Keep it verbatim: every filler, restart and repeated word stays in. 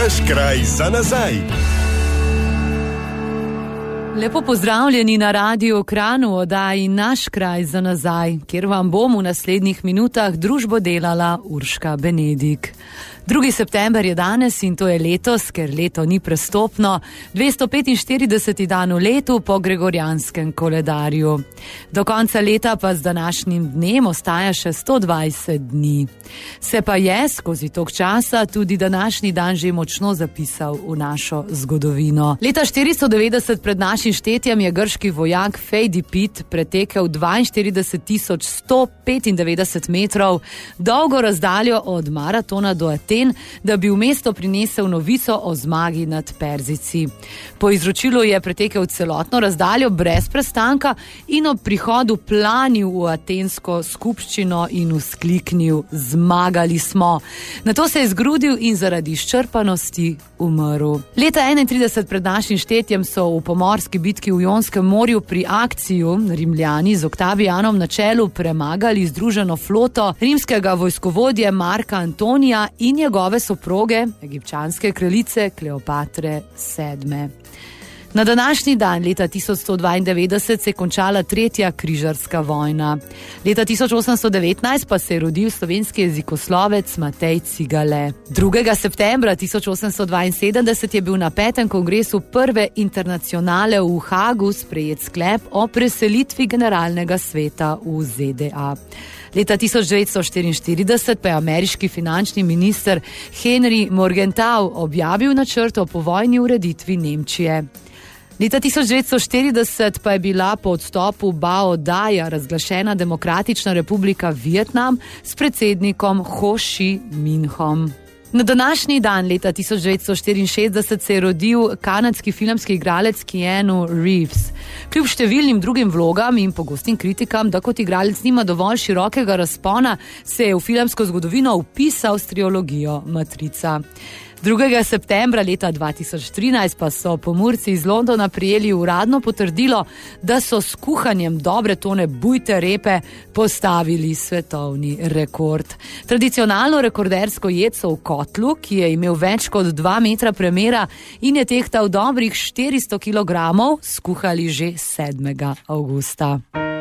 Naš kraj za nazaj. Lepo pozdravljeni na Radiu Kranj v oddaji Naš kraj za nazaj, kjer vam bom v naslednjih minutah družbo delala Urška Benedik. drugi september je danes in to je letos, ker leto ni prestopno, dvesto petinštirideseti dan v letu po gregorjanskem koledarju. Do konca leta pa z današnjim dnem ostaja še sto dvajset dni. Se pa je skozi tok časa tudi današnji dan že močno zapisal v našo zgodovino. Leta štiristo devetdeset pred našim štetjem je grški vojak Fejdipid pretekel dvainštirideset tisoč sto petindevetdeset metrov dolgo razdaljo od maratona do Aten, da bi v mesto prinesel novico o zmagi nad Perzijci. Po izročilu je pretekel celotno razdaljo brez prestanka in ob prihodu planil v atensko skupščino in vzkliknil: zmagali smo. Nato se je zgrudil in zaradi izčrpanosti umrl. Leta enaintrideset pred našim štetjem so v pomorski bitki v Jonskem morju pri akciju Rimljani z Oktavijanom na čelu premagali združeno floto rimskega vojskovodje Marka Antonija in njegove soproge, egipčanske kraljice Kleopatre sedme. Na današnji dan, leta tisoč sto dvaindevetdeset, se je končala tretja križarska vojna. Leta tisoč osemsto devetnajst pa se je rodil slovenski jezikoslovec Matej Cigale. drugega septembra tisoč osemsto dvainsedemdeset je bil na petem kongresu prve internacionale v Hagu sprejet sklep o preselitvi generalnega sveta v Z D A. Leta tisoč devetsto štiriinštirideset pa je ameriški finančni minister Henry Morgenthau objavil načrt o povojni ureditvi Nemčije. Leta tisoč devetsto štirideset pa je bila po odstopu Bao Daja razglašena Demokratična republika Vietnam s predsednikom Ho Chi Minhom. Na današnji dan, leta tisoč devetsto štiriinšestdeset, se je rodil kanadski filmski igralec Keanu Reeves. Kljub številnim drugim vlogam in pogostim kritikam, da kot igralec nima dovolj širokega razpona, se je v filmsko zgodovino vpisal s trilogijo Matrica. drugega septembra leta dva tisoč trinajst pa so Pomurci iz Londona prijeli uradno potrdilo, da so s kuhanjem dobre tone bujte repe postavili svetovni rekord. Tradicionalno rekordersko jed so v kotlu, ki je imel več kot dva metra premera in je tehtal dobrih štiristo kilogramov, skuhali že sedmega avgusta.